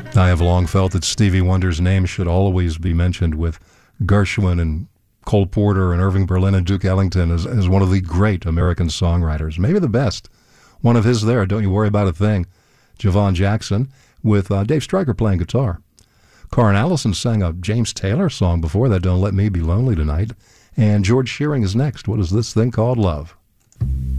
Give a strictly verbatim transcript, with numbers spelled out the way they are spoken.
I have long felt that Stevie Wonder's name should always be mentioned with Gershwin and Cole Porter and Irving Berlin and Duke Ellington as, as one of the great American songwriters, maybe the best. One of his there, Don't You Worry About a Thing, Javon Jackson, with uh, Dave Stryker playing guitar. Karen Allison sang a James Taylor song before that, Don't Let Me Be Lonely Tonight. And George Shearing is next. What is this thing called love?